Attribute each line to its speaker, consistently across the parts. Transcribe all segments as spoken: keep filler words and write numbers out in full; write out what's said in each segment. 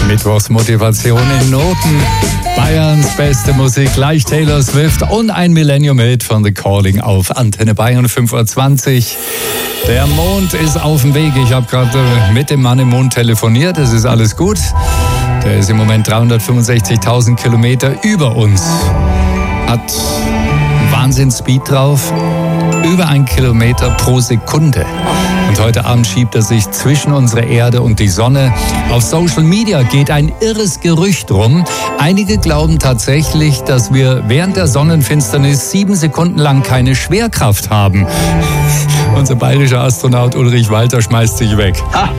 Speaker 1: Mittwochsmotivation in Noten. Bayerns beste Musik, gleich Taylor Swift und ein Millennium-Hit von The Calling auf Antenne Bayern fünf Uhr zwanzig. Der Mond ist auf dem Weg. Ich habe gerade mit dem Mann im Mond telefoniert. Es ist alles gut. Der ist im Moment dreihundertfünfundsechzigtausend Kilometer über uns. Hat Wahnsinns-Speed drauf. Über ein Kilometer pro Sekunde. Und heute Abend schiebt er sich zwischen unsere Erde und die Sonne. Auf Social Media geht ein irres Gerücht rum. Einige glauben tatsächlich, dass wir während der Sonnenfinsternis sieben Sekunden lang keine Schwerkraft haben. Unser bayerischer Astronaut Ulrich Walter schmeißt sich weg.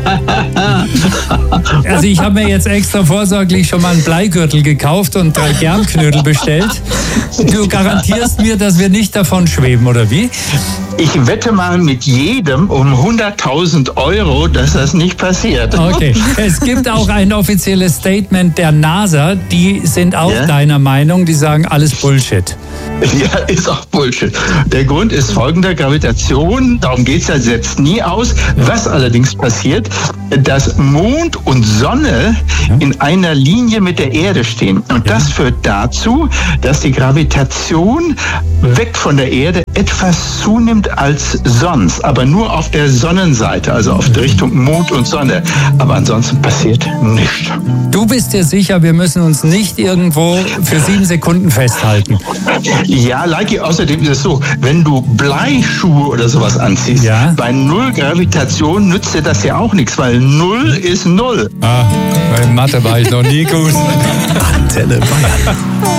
Speaker 1: Also ich habe mir jetzt extra vorsorglich schon mal einen Bleigürtel gekauft und drei Germknödel bestellt. Du garantierst mir, dass wir nicht davon schweben, oder wie?
Speaker 2: Ich wette mal mit jedem um hunderttausend Euro, dass das nicht passiert.
Speaker 1: Okay, es gibt auch ein offizielles Statement der NASA. Die sind auch ja? deiner Meinung. Die sagen, alles Bullshit.
Speaker 2: Ja, ist auch Bullshit. Der Grund ist folgender: Gravitation, darum geht es ja, setzt nie aus. Ja. Was allerdings passiert, dass Mond und Sonne ja. in einer Linie mit der Erde stehen. Und ja. das führt dazu, dass die Gravitation weg von der Erde etwas zunimmt als sonst, aber nur auf der Sonnenseite, also auf der Richtung Mond und Sonne. Aber ansonsten passiert nichts.
Speaker 1: Du bist dir sicher, wir müssen uns nicht irgendwo für sieben Sekunden festhalten?
Speaker 2: Ja, Leiki, außerdem ist es so, wenn du Bleischuhe oder sowas anziehst, ja? bei Null Gravitation nützt dir das ja auch nichts, weil Null ist Null.
Speaker 1: Ah, bei Mathe war ich noch nie gut.
Speaker 3: Antenne Bayern.